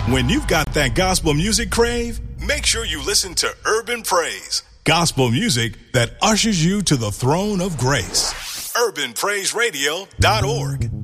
When you've got that gospel music crave, make sure you listen to Urban Praise, gospel music that ushers you to the throne of grace. UrbanPraiseRadio.org.